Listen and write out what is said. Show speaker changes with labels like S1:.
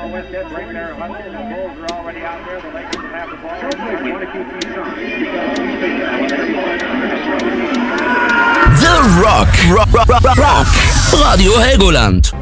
S1: West End right there. Hudson and Bulls are already out there. The Lakers will have the ball. They want to keep these on.
S2: The Rock. Radio Helgoland.